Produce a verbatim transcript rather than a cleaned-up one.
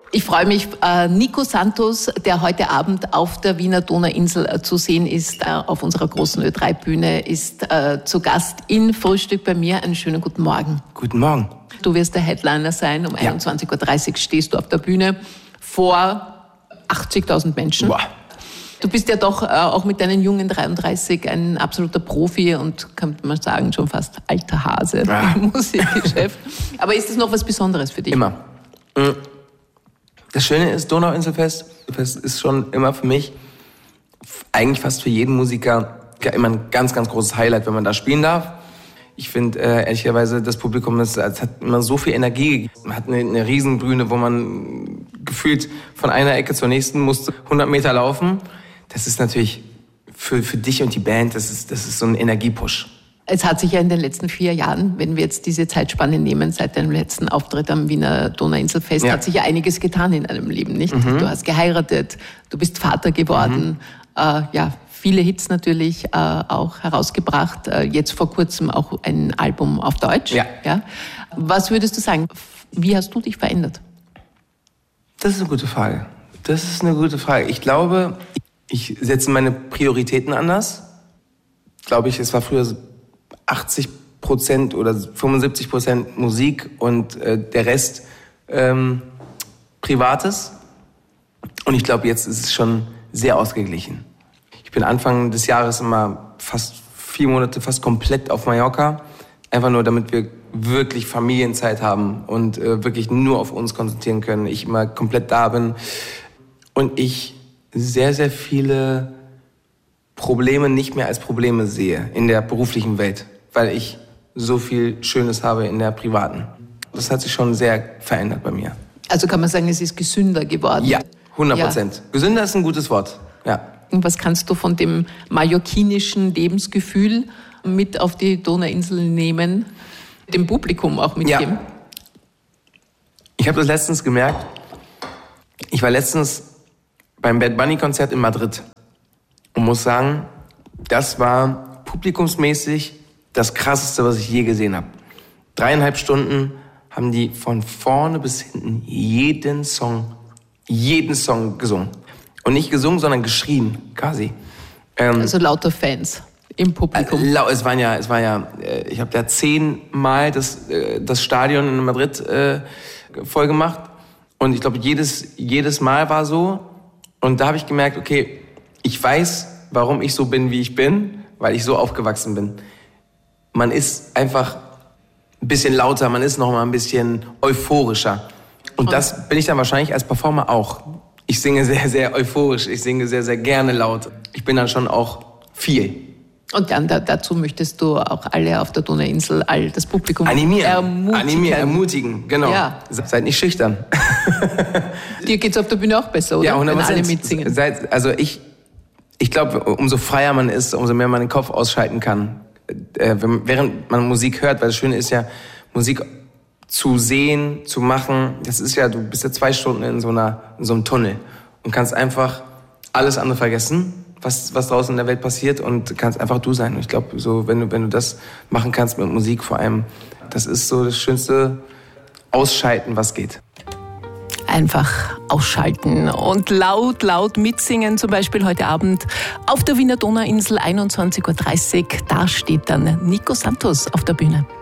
Ich freue mich, Nico Santos, der heute Abend auf der Wiener Donauinsel zu sehen ist, auf unserer großen Ö drei Bühne, ist zu Gast in Frühstück bei mir. Einen schönen guten Morgen. Guten Morgen. Du wirst der Headliner sein. Um ja. einundzwanzig Uhr dreißig stehst du auf der Bühne vor achtzigtausend Menschen. Boah. Du bist ja doch auch mit deinen jungen dreiunddreißig ein absoluter Profi und, kann man sagen, schon fast alter Hase ja. im Musikgeschäft. Aber ist das noch was Besonderes für dich? Immer. Das Schöne ist, Donauinselfest das ist schon immer für mich, eigentlich fast für jeden Musiker, immer ein ganz, ganz großes Highlight, wenn man da spielen darf. Ich finde, äh, ehrlicherweise, das Publikum ist, es hat immer so viel Energie gegeben. Man hat eine, eine Riesenbühne, wo man gefühlt von einer Ecke zur nächsten musste hundert Meter laufen. Das ist natürlich für, für dich und die Band, das ist, das ist so ein Energiepush. Es hat sich ja in den letzten vier Jahren, wenn wir jetzt diese Zeitspanne nehmen, seit deinem letzten Auftritt am Wiener Donauinselfest, ja. hat sich ja einiges getan in deinem Leben, nicht? Mhm. Du hast geheiratet, du bist Vater geworden, mhm. äh, ja, viele Hits natürlich äh, auch herausgebracht, äh, jetzt vor kurzem auch ein Album auf Deutsch. Ja. Ja. Was würdest du sagen, wie hast du dich verändert? Das ist eine gute Frage. Das ist eine gute Frage. Ich glaube, ich setze meine Prioritäten anders. Glaube ich, es war früher so achtzig Prozent oder fünfundsiebzig Prozent Musik und äh, der Rest ähm, Privates. Und ich glaube, jetzt ist es schon sehr ausgeglichen. Ich bin Anfang des Jahres immer fast vier Monate fast komplett auf Mallorca. Einfach nur, damit wir wirklich Familienzeit haben und äh, wirklich nur auf uns konzentrieren können. Ich immer komplett da bin und ich sehr, sehr viele Probleme nicht mehr als Probleme sehe in der beruflichen Welt, weil ich so viel Schönes habe in der privaten. Das hat sich schon sehr verändert bei mir. Also kann man sagen, es ist gesünder geworden? Ja, hundert Prozent. Ja. Gesünder ist ein gutes Wort, ja. Und was kannst du von dem mallorquinischen Lebensgefühl mit auf die Donauinsel nehmen, dem Publikum auch mitgeben? Ja. Ich habe das letztens gemerkt. Ich war letztens beim Bad Bunny-Konzert in Madrid und muss sagen, das war publikumsmäßig das Krasseste, was ich je gesehen habe. Dreieinhalb Stunden haben die von vorne bis hinten jeden Song, jeden Song gesungen. Und nicht gesungen, sondern geschrien, quasi. Ähm, also lauter Fans im Publikum. Äh, es waren ja, es war ja, äh, ich habe da zehnmal das, äh, das Stadion in Madrid äh, voll gemacht. Und ich glaube, jedes, jedes Mal war so. Und da habe ich gemerkt, okay, ich weiß, warum ich so bin, wie ich bin, weil ich so aufgewachsen bin. Man ist einfach ein bisschen lauter, man ist noch mal ein bisschen euphorischer. Und, Und das bin ich dann wahrscheinlich als Performer auch. Ich singe sehr, sehr euphorisch, ich singe sehr, sehr gerne laut. Ich bin dann schon auch viel. Und dann da, dazu möchtest du auch alle auf der Donauinsel, all das Publikum animieren, ermutigen. Animieren, ermutigen, genau. Ja. Seid nicht schüchtern. Dir geht's auf der Bühne auch besser, oder? Ja, hundert Prozent. Wenn alle mitsingen. Seid, also ich, ich glaube, umso freier man ist, umso mehr man den Kopf ausschalten kann. Äh, während man Musik hört, weil das Schöne ist ja, Musik zu sehen, zu machen, das ist ja, du bist ja zwei Stunden in so einer, in so einem Tunnel und kannst einfach alles andere vergessen, was, was draußen in der Welt passiert und kannst einfach du sein. Und ich glaube, so, wenn du, wenn du das machen kannst mit Musik vor allem, das ist so das schönste Ausschalten, was geht. Einfach ausschalten und laut, laut mitsingen, zum Beispiel heute Abend auf der Wiener Donauinsel, einundzwanzig Uhr dreißig, da steht dann Nico Santos auf der Bühne.